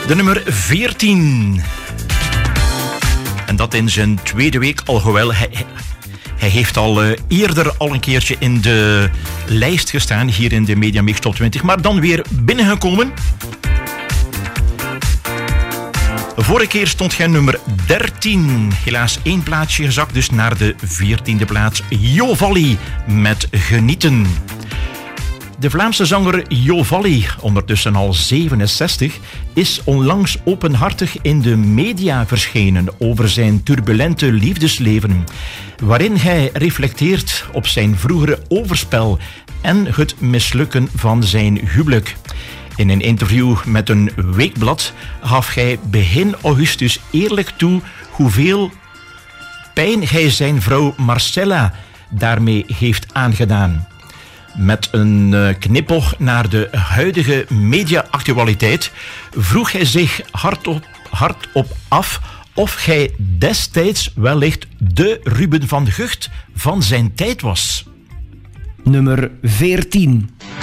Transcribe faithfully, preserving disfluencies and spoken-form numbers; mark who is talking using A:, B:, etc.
A: De nummer veertien. En dat in zijn tweede week, alhoewel hij, hij heeft al uh, eerder al een keertje in de lijst gestaan, hier in de Media Mix Top twintig, maar dan weer binnengekomen. Vorige keer stond hij nummer dertien. Helaas één plaatsje gezakt, dus naar de veertiende plaats. Jo Valli met Genieten. De Vlaamse zanger Jo Valli, ondertussen al zevenenzestig, is onlangs openhartig in de media verschenen over zijn turbulente liefdesleven, waarin hij reflecteert op zijn vroegere overspel en het mislukken van zijn huwelijk. In een interview met een weekblad gaf hij begin augustus eerlijk toe hoeveel pijn hij zijn vrouw Marcella daarmee heeft aangedaan. Met een knipoog naar de huidige media-actualiteit vroeg hij zich hardop, hardop af of hij destijds wellicht de Ruben van Gucht van zijn tijd was.
B: Nummer veertien.